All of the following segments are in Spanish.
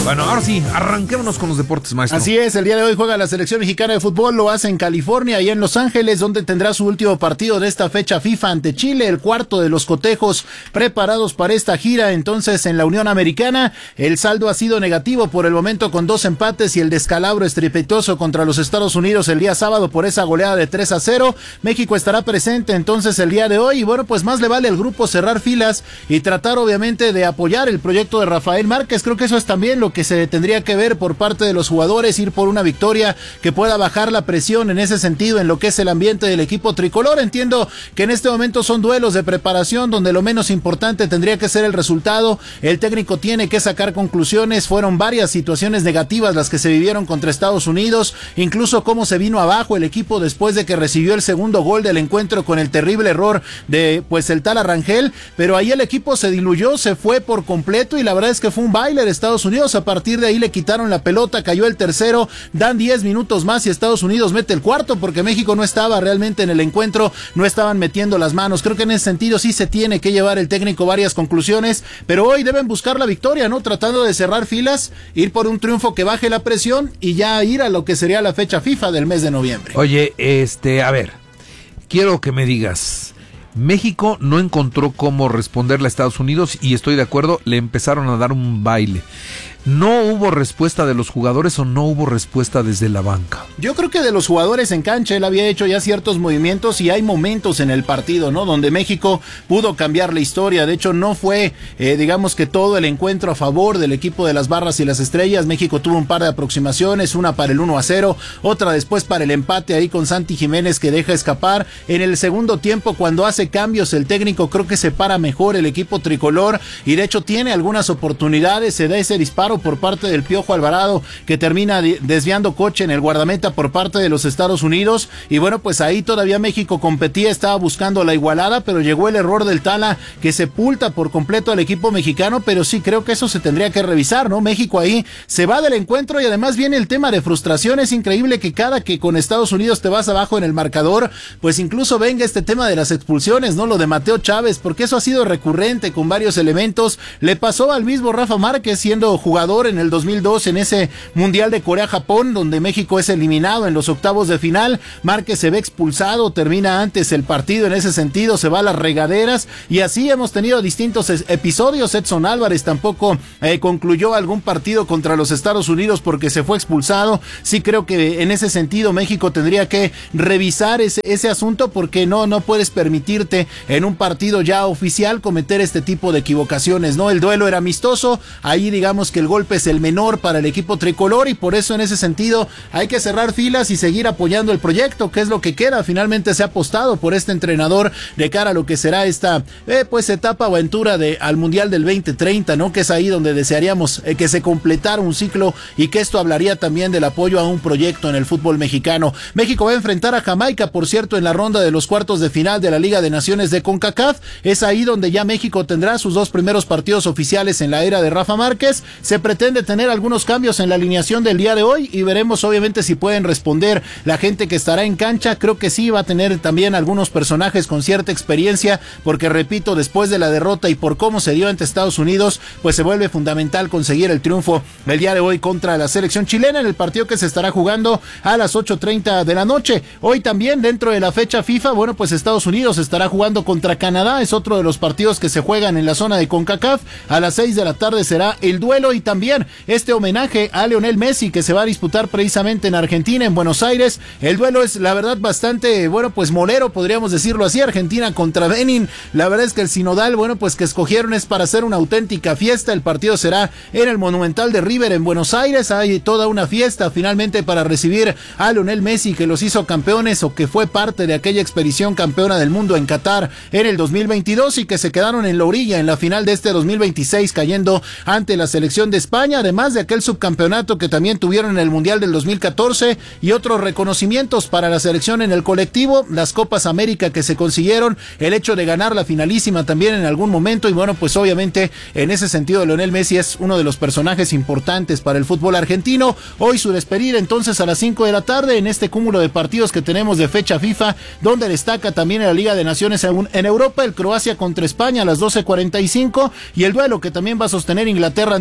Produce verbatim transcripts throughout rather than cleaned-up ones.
Bueno, ahora sí, arranquémonos con los deportes, maestro. Así es, el día de hoy juega la selección mexicana de fútbol, lo hace en California y en Los Ángeles, donde tendrá su último partido de esta fecha FIFA ante Chile, el cuarto de los cotejos preparados para esta gira. Entonces, en la Unión Americana, el saldo ha sido negativo por el momento, con dos empates y el descalabro estrepitoso contra los Estados Unidos el día sábado por esa goleada de tres a cero. México estará presente entonces el día de hoy y bueno, pues más le vale al grupo cerrar filas y tratar obviamente de apoyar el proyecto de Rafael Márquez. Creo que eso es también lo que se tendría que ver por parte de los jugadores, ir por una victoria que pueda bajar la presión en ese sentido en lo que es el ambiente del equipo tricolor. Entiendo que en este momento son duelos de preparación donde lo menos importante tendría que ser el resultado. El técnico tiene que sacar conclusiones. Fueron varias situaciones negativas las que se vivieron contra Estados Unidos, incluso cómo se vino abajo el equipo después de que recibió el segundo gol del encuentro con el terrible error de pues el tal Arrangel, pero ahí el equipo se diluyó, se fue por completo y la verdad es que fue un baile de Estados Unidos. A partir de ahí le quitaron la pelota, cayó el tercero, dan diez minutos más y Estados Unidos mete el cuarto porque México no estaba realmente en el encuentro, no estaban metiendo las manos. Creo que en ese sentido sí se tiene que llevar el técnico varias conclusiones, pero hoy deben buscar la victoria, ¿no? Tratando de cerrar filas, ir por un triunfo que baje la presión y ya ir a lo que sería la fecha FIFA del mes de noviembre. Oye, este, a ver, quiero que me digas, México no encontró cómo responderle a Estados Unidos y estoy de acuerdo, le empezaron a dar un baile. ¿No hubo respuesta de los jugadores o no hubo respuesta desde la banca? Yo creo que de los jugadores en cancha él había hecho ya ciertos movimientos y hay momentos en el partido, ¿no? Donde México pudo cambiar la historia. De hecho, no fue, eh, digamos que todo el encuentro a favor del equipo de las Barras y las Estrellas. México tuvo un par de aproximaciones, una para el uno a cero, otra después para el empate ahí con Santi Jiménez que deja escapar. En el segundo tiempo, cuando hace cambios el técnico, creo que se para mejor el equipo tricolor y de hecho tiene algunas oportunidades, se da ese disparo por parte del Piojo Alvarado que termina desviando coche en el guardameta por parte de los Estados Unidos y bueno, pues ahí todavía México competía, estaba buscando la igualada, pero llegó el error del Tala que sepulta por completo al equipo mexicano, pero sí creo que eso se tendría que revisar, ¿no? México ahí se va del encuentro y además viene el tema de frustración. Es increíble que cada que con Estados Unidos te vas abajo en el marcador, pues incluso venga este tema de las expulsiones, ¿no? Lo de Mateo Chávez, porque eso ha sido recurrente con varios elementos. Le pasó al mismo Rafa Márquez siendo jugador en el dos mil dos en ese Mundial de Corea-Japón donde México es eliminado en los octavos de final. Márquez se ve expulsado, termina antes el partido en ese sentido, se va a las regaderas y así hemos tenido distintos episodios. Edson Álvarez tampoco eh, concluyó algún partido contra los Estados Unidos porque se fue expulsado. Sí creo que en ese sentido México tendría que revisar ese, ese asunto porque no, no puedes permitirte en un partido ya oficial cometer este tipo de equivocaciones, ¿no? El duelo era amistoso, ahí digamos que el golpe es el menor para el equipo tricolor y por eso en ese sentido hay que cerrar filas y seguir apoyando el proyecto, que es lo que queda. Finalmente se ha apostado por este entrenador de cara a lo que será esta eh, pues etapa o aventura de, al Mundial del veinte treinta, ¿no? Que es ahí donde desearíamos eh, que se completara un ciclo y que esto hablaría también del apoyo a un proyecto en el fútbol mexicano. México va a enfrentar a Jamaica, por cierto, en la ronda de los cuartos de final de la Liga de Naciones de CONCACAF. Es ahí donde ya México tendrá sus dos primeros partidos oficiales en la era de Rafa Márquez. Se pretende tener algunos cambios en la alineación del día de hoy y veremos obviamente si pueden responder la gente que estará en cancha. Creo que sí va a tener también algunos personajes con cierta experiencia porque repito, después de la derrota y por cómo se dio ante Estados Unidos, pues se vuelve fundamental conseguir el triunfo el día de hoy contra la selección chilena en el partido que se estará jugando a las ocho treinta de la noche. Hoy también dentro de la fecha FIFA, bueno, pues Estados Unidos estará jugando contra Canadá, es otro de los partidos que se juegan en la zona de CONCACAF. A las seis de la tarde será el duelo y también este homenaje a Lionel Messi que se va a disputar precisamente en Argentina, en Buenos Aires. El duelo es la verdad bastante, bueno, pues molero, podríamos decirlo así, Argentina contra Benin. La verdad es que el sinodal, bueno, pues que escogieron es para hacer una auténtica fiesta. El partido será en el Monumental de River en Buenos Aires. Hay toda una fiesta finalmente para recibir a Lionel Messi, que los hizo campeones o que fue parte de aquella expedición campeona del mundo en Qatar en el dos mil veintidós y que se quedaron en la orilla en la final de este dos mil veintiséis cayendo ante la selección de España, además de aquel subcampeonato que también tuvieron en el Mundial del dos mil catorce y otros reconocimientos para la selección en el colectivo, las Copas América que se consiguieron, el hecho de ganar la finalísima también en algún momento y bueno, pues obviamente en ese sentido Lionel Messi es uno de los personajes importantes para el fútbol argentino. Hoy su despedida entonces a las cinco de la tarde en este cúmulo de partidos que tenemos de fecha FIFA, donde destaca también en la Liga de Naciones en Europa el Croacia contra España a las doce cuarenta y cinco y el duelo que también va a sostener Inglaterra ante Chequia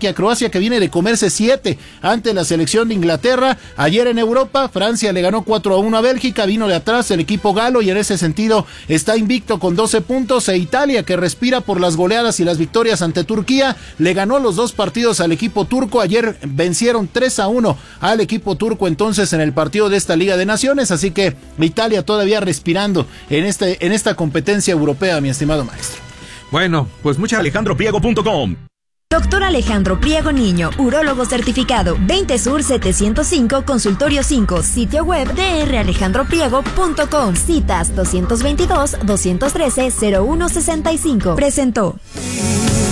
Eslovaquia, Croacia que viene de comerse siete ante la selección de Inglaterra. Ayer en Europa, Francia le ganó cuatro a uno a Bélgica, vino de atrás el equipo galo y en ese sentido está invicto con doce puntos. E Italia, que respira por las goleadas y las victorias ante Turquía, le ganó los dos partidos al equipo turco. Ayer vencieron tres a uno al equipo turco entonces en el partido de esta Liga de Naciones, así que Italia todavía respirando en este en esta competencia europea, mi estimado maestro. Bueno, pues mucha alejandro priego punto com. Doctor Alejandro Priego Niño, urólogo certificado, veinte Sur setecientos cinco, Consultorio cinco, sitio web d r alejandro priego punto com, citas dos veintidós, dos trece, cero uno sesenta y cinco. Presentó.